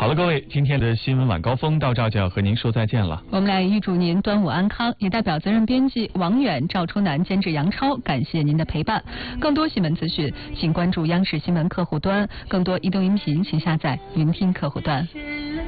好了，各位，今天的新闻晚高峰到这就要和您说再见了。 我们来预祝您端午安康，也代表责任编辑王远、赵初南监制杨超，感谢您的陪伴。更多新闻资讯，请关注央视新闻客户端；更多移动音频，请下载云听客户端。